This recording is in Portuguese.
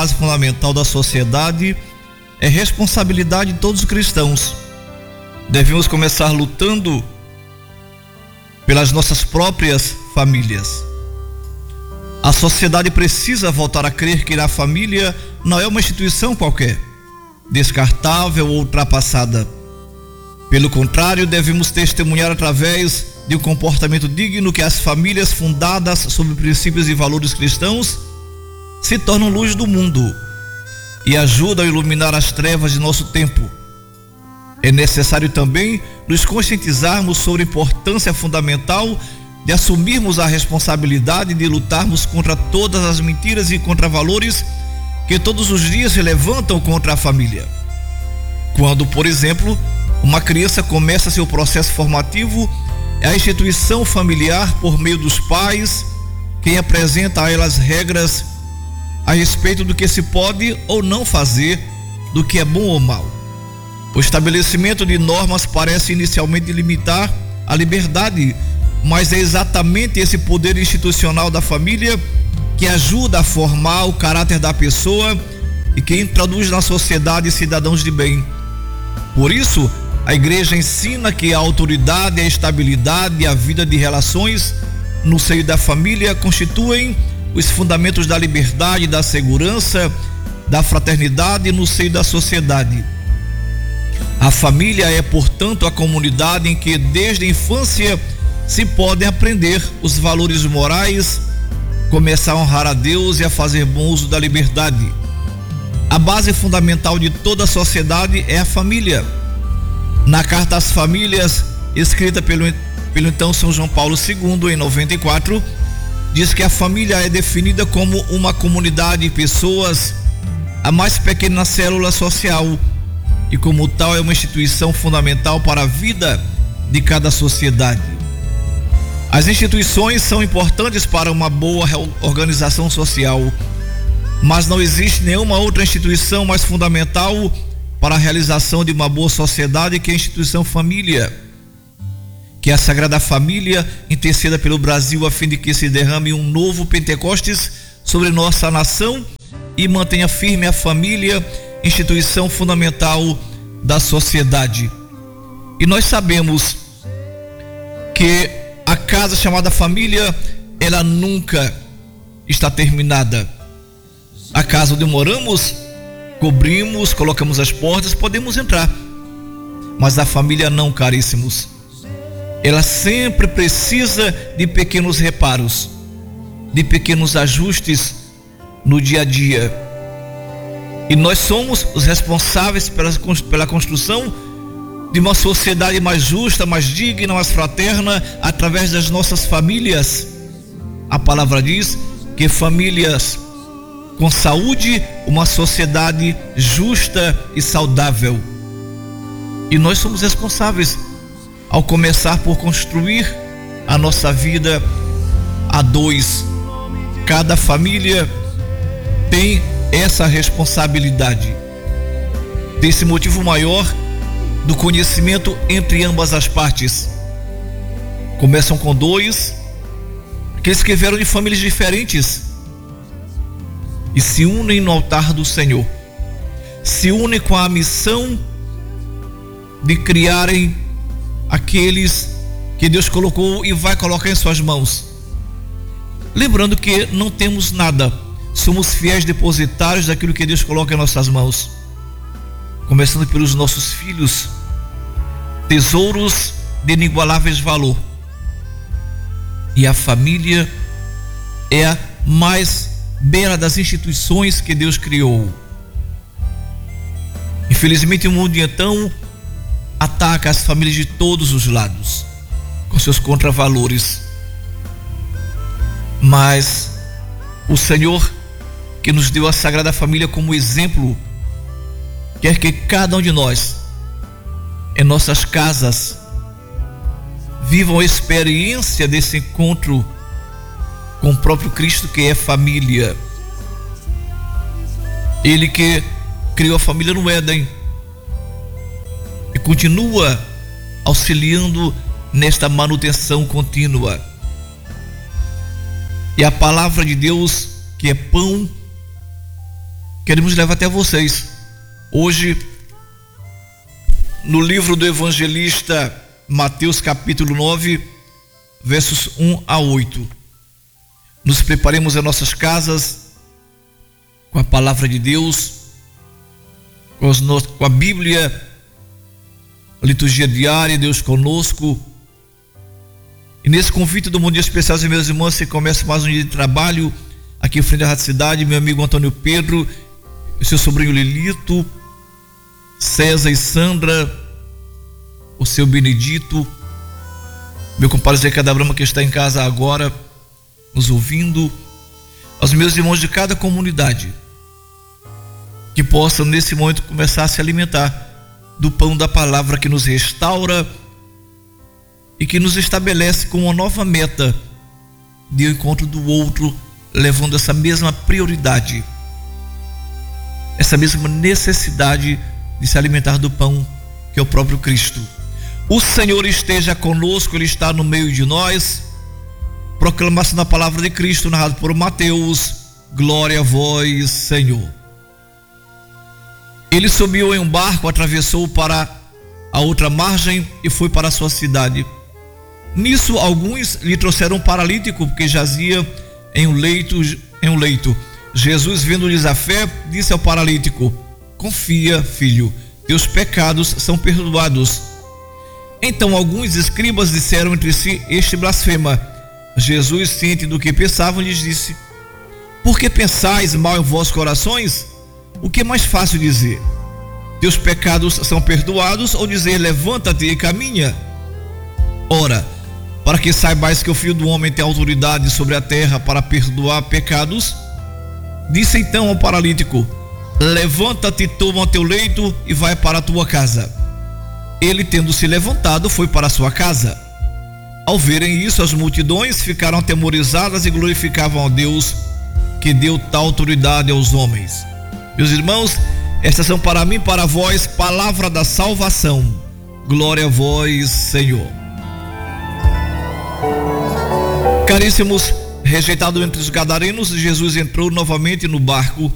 base fundamental da sociedade, é responsabilidade de todos os cristãos. Devemos começar lutando pelas nossas próprias famílias. A sociedade precisa voltar a crer que a família não é uma instituição qualquer, descartável ou ultrapassada. Pelo contrário, devemos testemunhar através de um comportamento digno que as famílias fundadas sobre princípios e valores cristãos se tornam luz do mundo e ajudam a iluminar as trevas de nosso tempo. É necessário também nos conscientizarmos sobre a importância fundamental de assumirmos a responsabilidade de lutarmos contra todas as mentiras e contra valores que todos os dias se levantam contra a família. Quando, por exemplo, uma criança começa seu processo formativo, é a instituição familiar, por meio dos pais, quem apresenta a elas regras a respeito do que se pode ou não fazer, do que é bom ou mal. O estabelecimento de normas parece inicialmente limitar a liberdade, mas é exatamente esse poder institucional da família que ajuda a formar o caráter da pessoa e que introduz na sociedade cidadãos de bem. Por isso, a igreja ensina que a autoridade, a estabilidade e a vida de relações no seio da família constituem os fundamentos da liberdade, da segurança, da fraternidade no seio da sociedade. A família é, portanto, a comunidade em que desde a infância se podem aprender os valores morais, começar a honrar a Deus e a fazer bom uso da liberdade. A base fundamental de toda a sociedade é a família. Na Carta às Famílias, escrita pelo então São João Paulo II, em 94, diz que a família é definida como uma comunidade de pessoas, a mais pequena célula social, e como tal é uma instituição fundamental para a vida de cada sociedade. As instituições são importantes para uma boa organização social, mas não existe nenhuma outra instituição mais fundamental para a realização de uma boa sociedade que a instituição família. Que a Sagrada Família interceda pelo Brasil a fim de que se derrame um novo Pentecostes sobre nossa nação e mantenha firme a família, instituição fundamental da sociedade. E nós sabemos que a casa chamada família, ela nunca está terminada. A casa onde moramos, cobrimos, colocamos as portas, podemos entrar. Mas a família não, caríssimos. Ela sempre precisa de pequenos reparos, de pequenos ajustes no dia a dia. E nós somos os responsáveis pela construção de uma sociedade mais justa, mais digna, mais fraterna, através das nossas famílias. A palavra diz que famílias com saúde, uma sociedade justa e saudável. E nós somos responsáveis ao começar por construir a nossa vida a dois. Cada família tem essa responsabilidade. Desse motivo maior do conhecimento entre ambas as partes. Começam com dois, aqueles que vieram de famílias diferentes e se unem no altar do Senhor. Se unem com a missão de criarem aqueles que Deus colocou e vai colocar em suas mãos. Lembrando que não temos nada, somos fiéis depositários daquilo que Deus coloca em nossas mãos. Começando pelos nossos filhos, tesouros de inigualáveis valor. E a família é a mais bela das instituições que Deus criou. Infelizmente o mundo então ataca as famílias de todos os lados, com seus contravalores. Mas o Senhor, que nos deu a Sagrada Família como exemplo, quer que cada um de nós, em nossas casas, vivam a experiência desse encontro com o próprio Cristo, que é família. Ele que criou a família no Éden e continua auxiliando nesta manutenção contínua. E a palavra de Deus, que é pão queremos levar até vocês. Hoje, no livro do evangelista Mateus, capítulo 9, versos 1 a 8. Nos preparemos em nossas casas com a palavra de Deus, com a Bíblia, a liturgia diária, Deus conosco. E nesse convite do Bom Dia Especial, meus irmãos, se começa mais um dia de trabalho aqui em frente à Rádio Cidade. Meu amigo Antônio Pedro, o seu sobrinho Lilito, César e Sandra, o seu Benedito, meu compadre Zé Cadabrama, que está em casa agora nos ouvindo, aos meus irmãos de cada comunidade, que possam nesse momento começar a se alimentar do pão da palavra que nos restaura e que nos estabelece com uma nova meta de encontro do outro, levando essa mesma prioridade, essa mesma necessidade de se alimentar do pão que é o próprio Cristo. O Senhor esteja conosco, Ele está no meio de nós. Proclamação da palavra de Cristo, narrado por Mateus. Glória a vós, Senhor. Ele subiu em um barco, atravessou para a outra margem e foi para a sua cidade. Nisso, alguns lhe trouxeram um paralítico, porque jazia em um leito. Jesus, vendo-lhes a fé, disse ao paralítico: confia, filho, teus pecados são perdoados. Então alguns escribas disseram entre si: este blasfema. Jesus, ciente do que pensavam, lhes disse: por que pensais mal em vossos corações? O que é mais fácil dizer: teus pecados são perdoados, ou dizer: levanta-te e caminha? Ora, para que saibais que o Filho do Homem tem autoridade sobre a terra para perdoar pecados, disse então ao paralítico: levanta-te, toma o teu leito e vai para a tua casa. Ele, tendo se levantado, foi para a sua casa. Ao verem isso, as multidões ficaram atemorizadas e glorificavam a Deus, que deu tal autoridade aos homens. Meus irmãos, estas são para mim e para vós palavra da salvação. Glória a vós, Senhor. Caríssimos, rejeitado entre os gadarenos, Jesus entrou novamente no barco